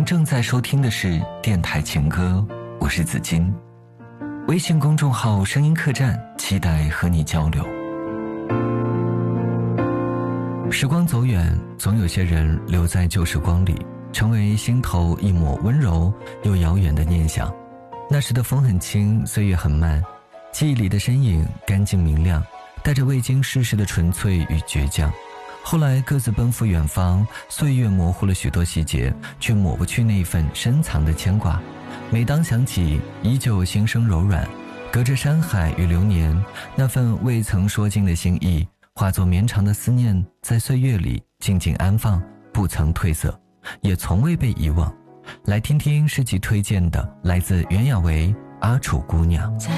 正在收听的是电台情歌，我是子金。微信公众号声音客栈，期待和你交流。时光走远，总有些人留在旧时光里，成为心头一抹温柔又遥远的念想。那时的风很轻，岁月很慢，记忆里的身影干净明亮，带着未经世事的纯粹与倔强。后来各自奔赴远方，岁月模糊了许多细节，却抹不去那份深藏的牵挂。每当想起，依旧心生柔软。隔着山海与流年，那份未曾说尽的心意，化作绵长的思念，在岁月里静静安放，不曾褪色，也从未被遗忘。来听听诗集推荐的，来自袁娅维《阿楚姑娘》。